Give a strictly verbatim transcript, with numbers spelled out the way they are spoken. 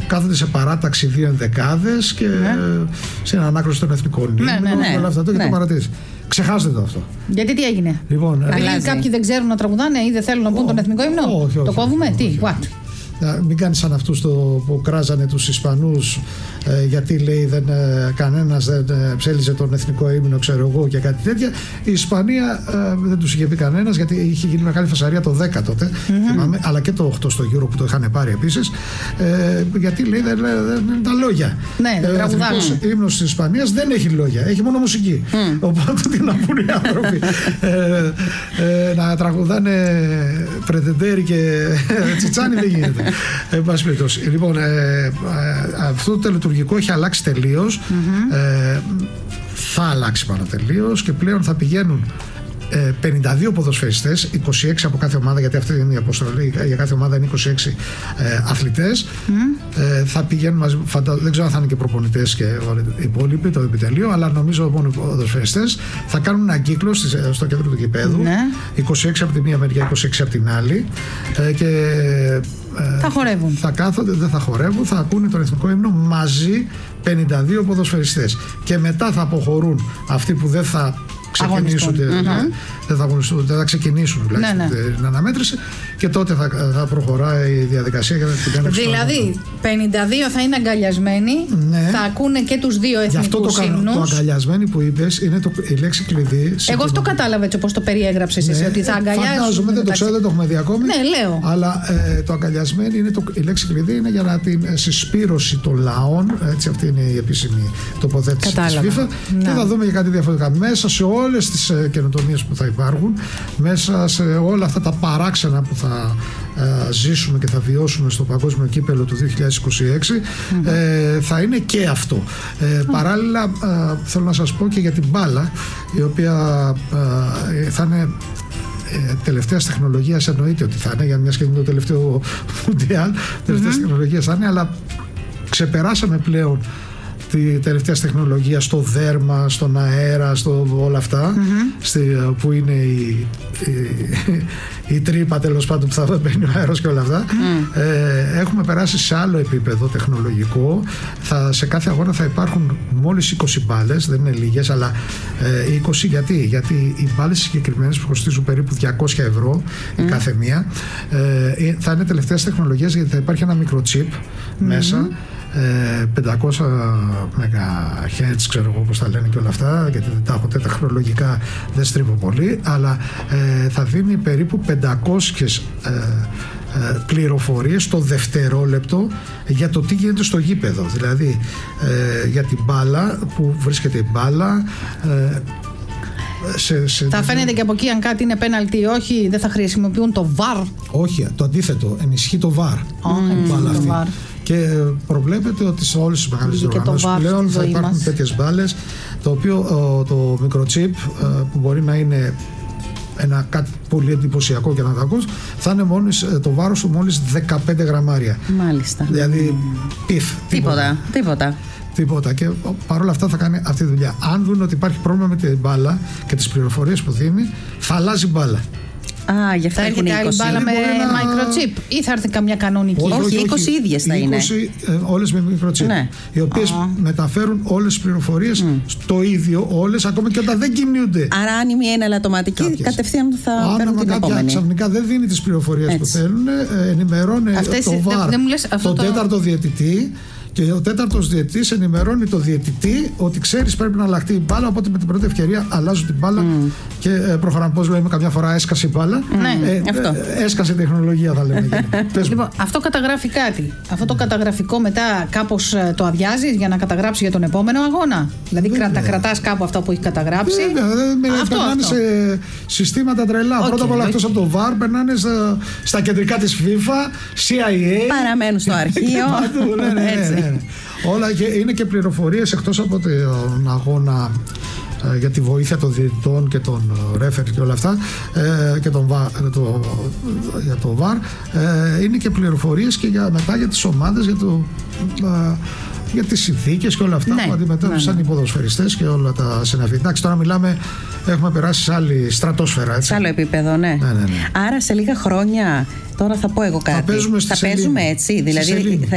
κάθονται σε παράταξη δύο ενδεκάδες και ναι. στην ανάκρωση των εθνικών ύμνων ναι, ναι, ναι. και όλα αυτά. Το ναι. έχετε παρατηρήσει. Ξεχάστε το αυτό. Γιατί τι έγινε? Λοιπόν, δηλαδή κάποιοι δεν ξέρουν να τραγουδάνε ή δεν θέλουν να πούν τον εθνικό ύμνο? Όχι, όχι, το κόβουμε, όχι, τι, όχι, what? Μην κάνεις σαν αυτούς το, που κράζανε τους Ισπανούς ε, γιατί λέει δεν, ε, κανένας δεν ε, ψέλιζε τον εθνικό ύμνο, ξέρω εγώ, και κάτι τέτοια. Η Ισπανία ε, δεν τους είχε πει κανένας, γιατί είχε γίνει μεγάλη φασαρία το δέκα τότε, mm-hmm. θυμάμαι, αλλά και το οκτώ στο Euro που το είχαν πάρει επίσης, ε, γιατί λέει δεν είναι τα λόγια. Ναι, ε, ο εθνικός ύμνος της Ισπανίας δεν έχει λόγια, έχει μόνο μουσική. Mm. Οπότε τι να πούνε οι άνθρωποι, ε, ε, να τραγουδάνε Πρετεντέρι και Τσιτσάνι δεν γίνεται. Εν πάση περιπτώσει. Λοιπόν, ε, ε, αυτό το τελετουργικό έχει αλλάξει τελείως. Mm-hmm. Ε, θα αλλάξει πάνω τελείως και πλέον θα πηγαίνουν ε, πενήντα δύο ποδοσφαιριστές, είκοσι έξι από κάθε ομάδα, γιατί αυτή είναι η αποστολή, για κάθε ομάδα είναι είκοσι έξι ε, αθλητές. Mm. Ε, θα πηγαίνουν μαζί, φαντα... δεν ξέρω αν θα είναι και προπονητές και οι υπόλοιποι, το επιτελείο, αλλά νομίζω μόνο οι ποδοσφαιριστές θα κάνουν έναν κύκλο στο κέντρο του γηπέδου. Mm. είκοσι έξι από τη μία μεριά, είκοσι έξι από την άλλη. Ε, και θα χορεύουν. Θα κάθονται, δεν θα χορεύουν, θα ακούνε τον εθνικό ύμνο μαζί πενήντα δύο ποδοσφαιριστές. Και μετά θα αποχωρούν αυτοί που δεν θα ξεκινήσουν, mm-hmm. δεν, θα αγωνιστούν, δεν θα ξεκινήσουν τουλάχιστον ναι, ναι. την αναμέτρηση, και τότε θα, θα προχωράει η διαδικασία για την κάνευση. Δηλαδή πενήντα δύο θα είναι αγκαλιασμένοι, ναι. θα ακούνε και τους δύο εθνικούς ύμνους. Το αγκαλιασμένοι που είπες είναι το, η λέξη κλειδί. Εγώ αυτό κατάλαβα έτσι όπως το περιέγραψες ναι, εσύ, ότι θα αγκαλιάσουν. Φαντάζομαι, δεν το ξέρω, δεν το έχουμε δει ακόμη. Ναι, λέω. Αλλά ε, το αγκαλιασμένοι είναι το, η λέξη κλειδί είναι για να την συσπήρωση των λαών. Έτσι, αυτή είναι η επίσημη τοποθέτηση της FIFA. Ναι. Και θα δούμε και κάτι διαφορετικά μέσα σε όλες τις ε, καινοτομίες που θα υπάρχουν, μέσα σε όλα αυτά τα παράξενα που θα ε, ζήσουμε και θα βιώσουμε στο παγκόσμιο κύπελλο του δύο χιλιάδες είκοσι έξι, mm-hmm. ε, θα είναι και αυτό. Ε, mm. Παράλληλα ε, θέλω να σας πω και για την μπάλα, η οποία ε, θα είναι ε, τελευταίας τεχνολογίας, εννοείται ότι θα είναι, για μια σχέση με το τελευταίο Μουντιάλ, τελευταίας mm-hmm. τεχνολογίας θα είναι, αλλά ξεπεράσαμε πλέον τη τελευταία τεχνολογία στο δέρμα, στον αέρα, στο όλα αυτά, mm-hmm. στη, που είναι η, η, η τρύπα τέλος πάντων που θα μπαίνει ο αέρος και όλα αυτά. Mm. Ε, έχουμε περάσει σε άλλο επίπεδο τεχνολογικό. Θα, σε κάθε αγώνα θα υπάρχουν μόλις είκοσι μπάλες, δεν είναι λίγες, αλλά ε, είκοσι γιατί, γιατί οι μπάλες συγκεκριμένες που κοστίζουν περίπου διακόσια ευρώ mm. η κάθε μία, ε, θα είναι τελευταίας τεχνολογίας, γιατί θα υπάρχει ένα μικροτσίπ mm. μέσα, πεντακόσια μεγαχέρτζ, ξέρω εγώ πώς τα λένε και όλα αυτά, γιατί τα έχω τεχνολογικά, δεν στρίβω πολύ, αλλά ε, θα δίνει περίπου πεντακόσιες ε, ε, πληροφορίες το δευτερόλεπτο για το τι γίνεται στο γήπεδο, δηλαδή ε, για την μπάλα, που βρίσκεται η μπάλα, ε, Σε, σε... Θα φαίνεται και από εκεί αν κάτι είναι πέναλτι ή όχι, δεν θα χρησιμοποιούν το βαρ. Όχι, το αντίθετο, ενισχύει το βαρ. Oh, το βαρ. Και προβλέπεται ότι σε όλες τις μεγάλες διοργανώσεις πλέον θα υπάρχουν μας. τέτοιες μπάλες, το οποίο το μικροτσίπ που μπορεί να είναι ένα κάτι πολύ εντυπωσιακό και να τα ακούς, θα είναι μόλις, το βάρος του μόλις δεκαπέντε γραμμάρια. Μάλιστα. Δηλαδή πιφ. Τίποτα. Τίποτα. Τίποτα. Και παρόλα αυτά θα κάνει αυτή τη δουλειά. Αν δουν ότι υπάρχει πρόβλημα με την μπάλα και τις πληροφορίες που δίνει, θα αλλάζει μπάλα. Α, γι' αυτό έχουν είκοσι. Θα έρθει άλλη μπάλα με να... microchip ή θα έρθει καμιά κανονική? Όχι, όχι, είκοσι ίδιες θα είναι. είκοσι, ε, όλες με microchip. Ναι. Οι οποίες oh. μεταφέρουν όλες τις πληροφορίες mm. στο ίδιο, όλες, ακόμα και όταν δεν κινούνται. Άρα αν είναι ένα ελαττωματική, κατευθείαν θα αν παίρνουν την επόμενη. Αν ξαφνικά δεν δίνει τις πληροφορίες που θέλουν, ε, ενημερώνει Αυτές το βαρ, τον το... τέταρτο διαιτητή. Και ο τέταρτος διαιτητής ενημερώνει το διαιτητή ότι ξέρεις πρέπει να αλλάχτεί η μπάλα. Οπότε με την πρώτη ευκαιρία αλλάζουν την μπάλα mm. και ε, προχωράμε. Πώς λέμε, καμιά φορά έσκασε η μπάλα. Mm. Ε, αυτό. Ε, έσκασε η τεχνολογία, θα λέμε. Λοιπόν, αυτό καταγράφει κάτι. Αυτό το καταγραφικό μετά κάπως το αδειάζει για να καταγράψει για τον επόμενο αγώνα. Δηλαδή κρατα, κρατάς κάπου αυτά που έχει καταγράψει. Βέβαια, περνάνε σε συστήματα τρελά. Okay, Πρώτα απ' όλα εκτός από το βαρ περνάνε στα, στα κεντρικά της FIFA, σι άι έι. Παραμένουν στο αρχείο. Όλα, και είναι και πληροφορίες εκτός από τον αγώνα ε, για τη βοήθεια των διαιτητών και των ρέφερ και όλα αυτά, ε, και τον, το, για το βαρ, ε, είναι και πληροφορίες και για, μετά για τις ομάδες, για, το, ε, για τις συνθήκες και όλα αυτά, ναι, που αντιμετώπισαν ναι, ναι. οι ποδοσφαιριστές και όλα τα συναφή. Εντάξει, τώρα μιλάμε, έχουμε περάσει σε άλλη στρατόσφαιρα, έτσι. Σε άλλο επίπεδο, ναι. Ναι, ναι, ναι. Άρα σε λίγα χρόνια, τώρα θα πω εγώ κάτι, θα παίζουμε, θα παίζουμε έτσι, δηλαδή θα